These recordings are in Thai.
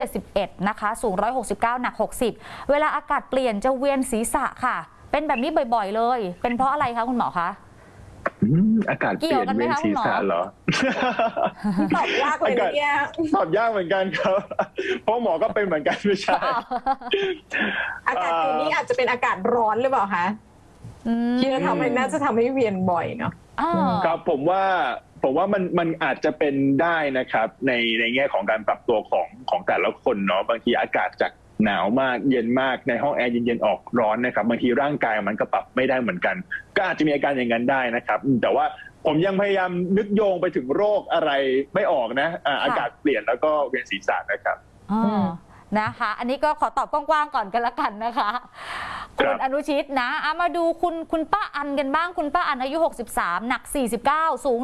71นะคะสูง169หนัก60เวลาอากาศเปลี่ยนจะเวียนศีรษะค่ะเป็นแบบนี้บ่อยๆเลยเป็นเพราะอะไรคะคุณหมอคะอากาศเปลี่ยนเวียนศีรษะเหรอตอบยากเลยเนี่ยตอบยากเหมือนกันครับเพราะหมอก็เป็นเหมือนกันไม่ใช่อากาศเปลี่ยนนี้อาจจะเป็นอากาศร้อนหรือเปล่าคะที่จะทำให้น่าจะทำให้เวียนบ่อยเนาะครับผมว่ามันอาจจะเป็นได้นะครับในแง่ของการปรับตัวของแต่ละคนเนาะบางทีอากาศจากหนาวมากเย็นมากในห้องแอร์เย็นๆออกร้อนนะครับบางทีร่างกายมันก็ปรับไม่ได้เหมือนกันก็อาจจะมีอาการอย่างนั้นได้นะครับแต่ว่าผมยังพยายามนึกโยงไปถึงโรคอะไรไม่ออกนะอากาศเปลี่ยนแล้วก็เวียนศีรษะนะครับนะคะอันนี้ก็ขอตอบกว้างๆก่อนกันละกันนะคะคุณอนุชิตนะมาดูคุณป้าอันกันบ้างคุณป้าอันอายุ63หนัก49สูง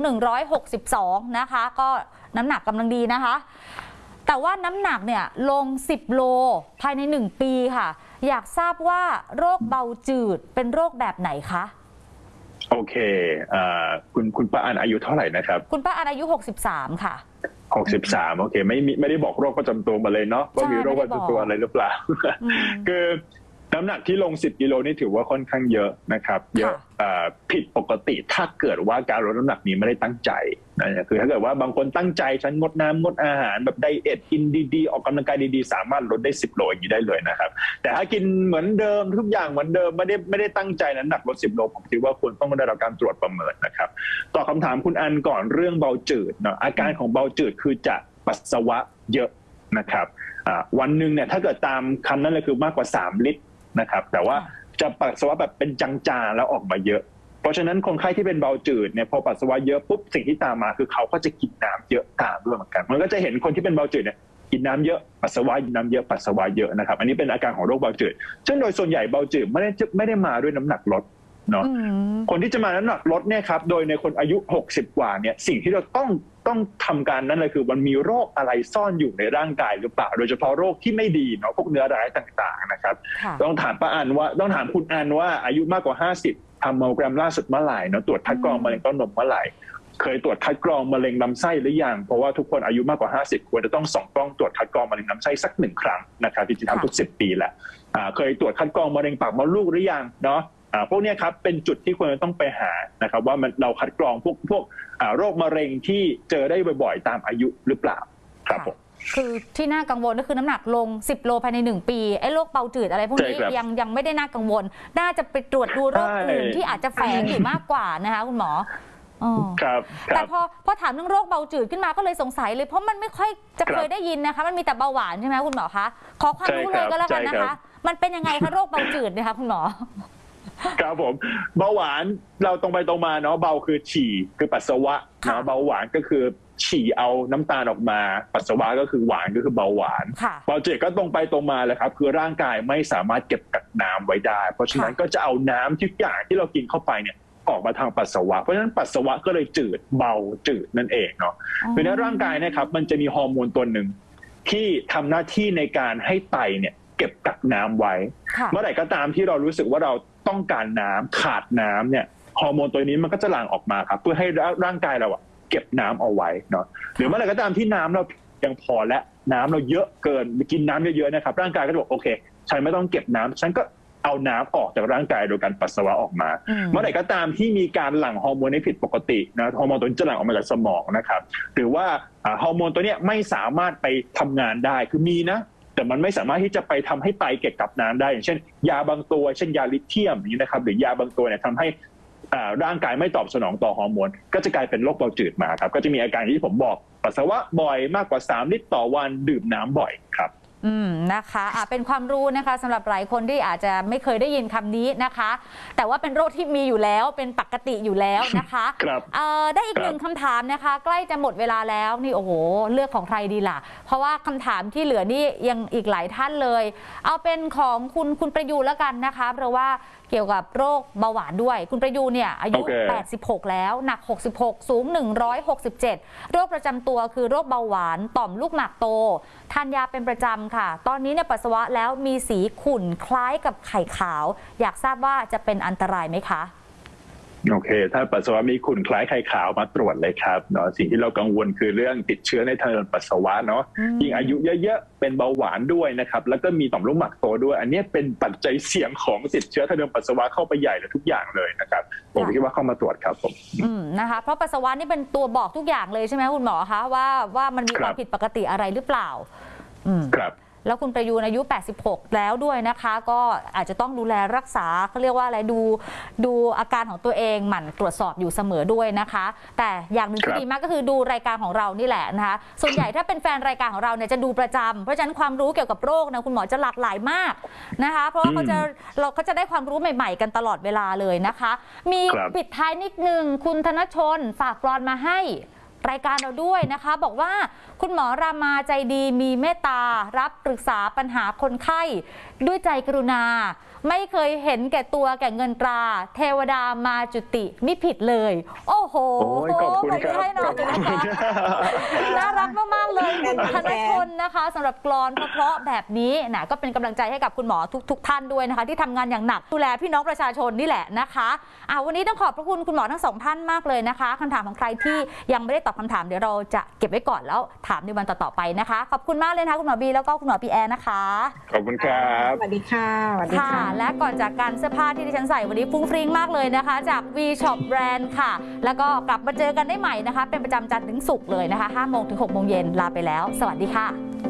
162นะคะก็น้ำหนักกำลังดีนะคะแต่ว่าน้ำหนักเนี่ยลง10โลภายใน1ปีค่ะอยากทราบว่าโรคเบาจืดเป็นโรคแบบไหนคะโอเคคุณป้าอันอายุเท่าไหร่นะครับคุณป้าอันอายุ63ค่ะ 63โอเคไม่ได้บอกโรคประจำตัวมาเลยเนาะว่ามีโรคประจำตัวอะไรหรือเปล่าคือน้ำหนักที่ลง10กิโลนี่ถือว่าค่อนข้างเยอะนะครับเยอะผิดปกติถ้าเกิดว่าการลดน้ำหนักนี้ไม่ได้ตั้งใจนะคือถ้าเกิดว่าบางคนตั้งใจฉันงดน้ำงดอาหารแบบไดเอทกินดีๆออกกำลังกายดีๆสามารถลดได้10โลอย่างนี้ได้เลยนะครับแต่ถ้ากินเหมือนเดิมทุกอย่างเหมือนเดิมไม่ได้ตั้งใจน้ำหนักลด10โลผมคิดว่าควรต้องได้รับการตรวจประเมินนะครับตอบคำถามคุณอันก่อนเรื่องเบาจืดเนาะอาการของเบาจืดคือจะปัสสาวะเยอะนะครับวันหนึ่งเนี่ยถ้าเกิดตามคำนั้นเลยคือมากกว่า3ลิตรนะครับแต่ว่าจะปัสสาวะแบบเป็นจางๆแล้วออกมาเยอะเพราะฉะนั้นคนไข้ที่เป็นเบาจืดเนี่ยพอปัสสาวะเยอะปุ๊บสิ่งที่ตามมาคือเขาก็จะกินน้ำเยอะตามด้วยเหมือนกันมันก็จะเห็นคนที่เป็นเบาจืดเนี่ยกินน้ำเยอะปัสสาวะกินน้ำเยอะปัสสาวะเยอะนะครับอันนี้เป็นอาการของโรคเบาจืดซึ่งโดยส่วนใหญ่เบาจืดไม่ได้มาด้วยน้ำหนักลดเนาะคนที่จะมาน้ำหนักลดเนี่ยครับโดยในคนอายุ60กว่าเนี่ยสิ่งที่เราต้องทำการนั่นเลยคือมันมีโรคอะไรซ่อนอยู่ในร่างกายหรือเปล่าโดยเฉพาะโรคที่ไม่ดีเนาะพวกเนื้อร้ายต่างๆนะครับต้องถามป้าอันว่าต้องถามคุณอันว่าอายุมากกว่า50ทำมัมโมแกรมล่าสุดเมื่อไหร่เนาะตรวจคัดกรองมะเร็งเต้านมเมื่อไหร่เคยตรวจคัดกรองมะเร็งลำไส้หรือยังเพราะว่าทุกคนอายุมากกว่า50ควรจะต้องส่องกล้องตรวจคัดกรองมะเร็งลำไส้สัก1ครั้งนะครับที่จะทำทุก10ปีแหละเคยตรวจคัดกรองมะเร็งปากมดลูกหรือยังเนาะพวกนี้ครับเป็นจุดที่ควรจะต้องไปหานะครับว่าเราคัดกรองพวกโรคมะเร็งที่เจอได้บ่อยๆตามอายุหรือเปล่าครับผมคือที่น่ากังวลก็คือน้ำหนักลง10โลภายใน1ปีไอ้โรคเบาจืดอะไรพวกนี้ยังไม่ได้น่ากังวลน่าจะไปตรวจดูโรคอื่นที่อาจจะแฝงอยู่มากกว่านะคะคุณหมอครับแต่พอถามเรื่องโรคเบาจืดขึ้นมาก็เลยสงสัยเลยเพราะมันไม่ค่อยจะเคยได้ยินนะคะมันมีแต่เบาหวานใช่ไหมคุณหมอคะขอความรู้เลยก็แล้วกันนะคะมันเป็นยังไงคะโรคเบาจืดนะคะคุณหมอครับผมเบาหวานเราตรงไปตรงมาเนาะเบาคือฉี่คือปัสสาวะเนาะเบาหวานก็คือฉี่เอาน้ำตาลออกมาปัสสาวะก็คือหวานก็คือเบาหวานเบาจืดก็ตรงไปตรงมาเลยครับคือร่างกายไม่สามารถเก็บกักน้ำไว้ได้เพราะฉะนั้นก็จะเอาน้ำทุกอย่างที่เรากินเข้าไปเนี่ยออกมาทางปัสสาวะเพราะฉะนั้นปัสสาวะก็เลยจืดเบาจืดนั่นเองเนาะคือในร่างกายนะครับมันจะมีฮอร์โมนตัวหนึ่งที่ทำหน้าที่ในการให้ไตเนี่ยเก็บกักน้ำไว้เมื่อไหร่ก็ตามที่เรารู้สึกว่าเราต้องการน้ำขาดน้ำเนี่ยฮอร์โมนตัวนี้มันก็จะหลั่งออกมาครับเพื่อให้ร่างกายเราเก็บน้ำเอาไว้เนาะหรือเมื่อไหร่ก็ตามที่น้ำเรายังพอและน้ำเราเยอะเกินกินน้ำเยอะๆนะครับร่างกายก็จะบอกโอเคฉันไม่ต้องเก็บน้ำฉันก็เอาน้ำออกจากร่างกายโดยการปัสสาวะออกมาเมื่อไหร่ก็ตามที่มีการหลั่งฮอร์โมนที่ผิดปกตินะฮอร์โมนตัวนี้จะหลั่งออกมาจากสมองนะครับหรือว่าฮอร์โมนตัวนี้ไม่สามารถไปทำงานได้คือมีนะแต่มันไม่สามารถที่จะไปทำให้ไตเก็บกักน้ำได้อย่างเช่นยาบางตัวเช่นยาลิเธียมอย่างนี้นะครับหรือยาบางตัวเนี่ยทำให้ร่างกายไม่ตอบสนองต่อฮอร์โมนก็จะกลายเป็นโรคเบาจืดมาครับก็จะมีอาการที่ผมบอกปัสสาวะบ่อยมากกว่า3ลิตรต่อวันดื่มน้ำบ่อยครับนะคะเป็นความรู้นะคะสำหรับหลายคนที่อาจจะไม่เคยได้ยินคำนี้นะคะแต่ว่าเป็นโรคที่มีอยู่แล้วเป็นปกติอยู่แล้วนะคะได้อีกหนึ่งคำถามนะคะใกล้จะหมดเวลาแล้วนี่โอ้โหเลือกของใครดีล่ะเพราะว่าคำถามที่เหลือนี่ยังอีกหลายท่านเลยเอาเป็นของคุณประยูแล้วกันนะคะเพราะว่าเกี่ยวกับโรคเบาหวานด้วยคุณประยูเนี่ยอายุ86แล้วหนัก66สูง167โรคประจำตัวคือโรคเบาหวานต่อมลูกหมากโตทานยาเป็นประจำค่ะตอนนี้เนี่ยปัสสาวะแล้วมีสีขุ่นคล้ายกับไข่ขาวอยากทราบว่าจะเป็นอันตรายไหมคะโอเคถ้าปัสสาวะมีขุ่นคล้ายไข่ขาวมาตรวจเลยครับเนาะสิ่งที่เรากังวลคือเรื่องติดเชื้อในทางเดินปัสสาวะเนาะยิ่งอายุเยอะๆเป็นเบาหวานด้วยนะครับแล้วก็มีต่อมลูกหมากโตด้วยอันนี้เป็นปัจจัยเสี่ยงของติดเชื้อทางเดินปัสสาวะเข้าไปใหญ่เลยทุกอย่างเลยนะครับผมคิดว่าเข้ามาตรวจครับผมนะคะเพราะปัสสาวะนี่เป็นตัวบอกทุกอย่างเลยใช่ไหมคุณหมอคะว่ามันมีความผิดปกติอะไรหรือเปล่าครับแล้วคุณประยูนอายุ86แล้วด้วยนะคะก็อาจจะต้องดูแลรักษาเขาเรียกว่าอะไรดูอาการของตัวเองหมั่นตรวจสอบอยู่เสมอด้วยนะคะแต่อย่างหนึ่งที่ดีมากก็คือดูรายการของเรานี่แหละนะคะส่วนใหญ่ถ้าเป็นแฟนรายการของเราเนี่ยจะดูประจำเพราะฉะนั้นความรู้เกี่ยวกับโรคนะคุณหมอจะหลากหลายมากนะคะเพราะว่าเขาจะได้ความรู้ใหม่ๆกันตลอดเวลาเลยนะคะมีปิดท้ายนิดนึงคุณธนชนฝากกลอนมาให้รายการเราด้วยนะคะบอกว่าคุณหมอรามาใจดีมีเมตตารับปรึกษาปัญหาคนไข้ด้วยใจกรุณาไม่เคยเห็นแก่ตัวแก่เงินตราเทวดามาจุติมิผิดเลยโอ้โหขอบคุณครับให้หน่อยนะคะน่ารักมากๆเลยคุณธนชนนะคะสำหรับกลอนเพราะๆแบบนี้นะก็เป็นกำลังใจให้กับคุณหมอทุกท่านด้วยนะคะที่ทำงานอย่างหนักดูแลพี่น้องประชาชนนี่แหละนะคะวันนี้ต้องขอบพระคุณคุณหมอทั้งสองท่านมากเลยนะคะคำถามของใครที่ยังไม่ได้ตอบคำถามเดี๋ยวเราจะเก็บไว้ก่อนแล้วถามในวันต่อๆไปนะคะขอบคุณมากเลยนะคะคุณหมอบีแล้วก็คุณหมอปีแอร์นะคะขอบคุณครับสวัสดีค่ะสวัสดีค่ะและก่อนจากการเสื้อผ้าที่ดิฉันใส่วันนี้ฟุ้งฟริ้งมากเลยนะคะจาก V Shop Brand ค่ะแล้วก็กลับมาเจอกันได้ใหม่นะคะเป็นประจำจันทร์ถึงศุกร์เลยนะคะ5 โมงถึง 6 โมงเย็นลาไปแล้วสวัสดีค่ะ